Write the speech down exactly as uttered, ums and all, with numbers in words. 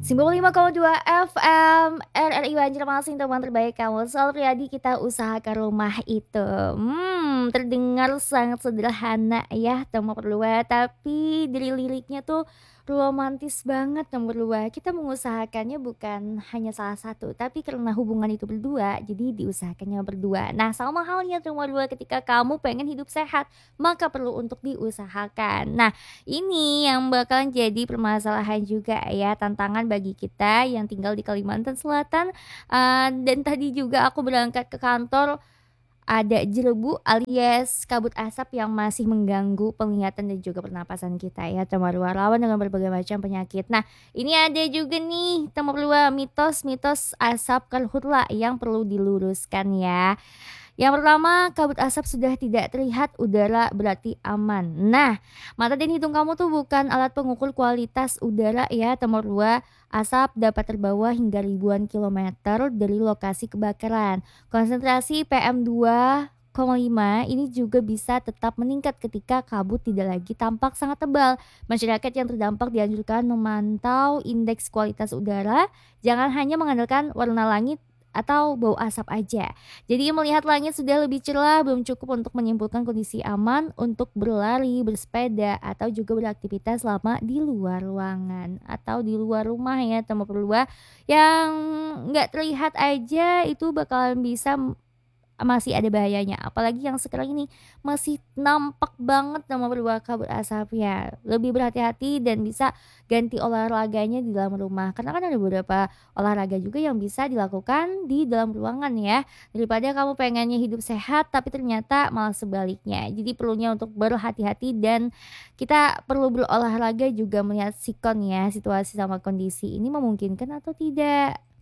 sembilan puluh lima koma dua F M R R I Banjarmasin, teman terbaik kamu. Soal Priadi, kita usahakan rumah itu, hmm, terdengar sangat sederhana ya teman berdua, tapi dari liriknya tuh romantis banget teman berdua. Kita mengusahakannya bukan hanya salah satu, tapi karena hubungan itu berdua, jadi diusahakannya berdua. Nah, sama halnya teman berdua, ketika kamu pengen hidup sehat, maka perlu untuk diusahakan. Nah, ini yang bakalan jadi permasalahan juga ya, tantangan bagi kita yang tinggal di Kalimantan Selatan, eee, dan tadi juga aku berangkat ke kantor, ada jerebu alias kabut asap yang masih mengganggu penglihatan dan juga pernapasan kita ya, terutama rawan dengan berbagai macam penyakit. Nah, ini ada juga nih teman berdua, mitos-mitos asap karhutla yang perlu diluruskan ya. Yang pertama, kabut asap sudah tidak terlihat, udara berarti aman. Nah, mata dan hidung kamu tuh bukan alat pengukur kualitas udara ya, nomor dua. Asap dapat terbawa hingga ribuan kilometer dari lokasi kebakaran. Konsentrasi P M dua koma lima ini juga bisa tetap meningkat ketika kabut tidak lagi tampak sangat tebal. Masyarakat yang terdampak dianjurkan memantau indeks kualitas udara, jangan hanya mengandalkan warna langit atau bau asap aja. Jadi melihat langit sudah lebih cerah belum cukup untuk menyimpulkan kondisi aman untuk berlari, bersepeda, atau juga beraktivitas selama di luar ruangan atau di luar rumah ya teman berdua. Yang nggak terlihat aja itu bakalan bisa m- masih ada bahayanya, apalagi yang sekarang ini masih nampak banget nama berdua kabut asapnya. Lebih berhati-hati dan bisa ganti olahraganya di dalam rumah, karena kan ada beberapa olahraga juga yang bisa dilakukan di dalam ruangan ya, daripada kamu pengennya hidup sehat tapi ternyata malah sebaliknya. Jadi perlunya untuk berhati-hati, dan kita perlu berolahraga juga melihat sikon ya, situasi sama kondisi ini memungkinkan atau tidak.